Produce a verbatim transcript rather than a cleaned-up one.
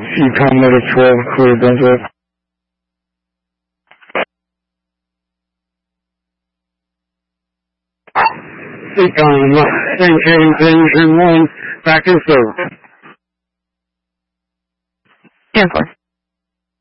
You Commodore twelve, clear Brunswick. Econ, engine, engine one, back and forth. ten four.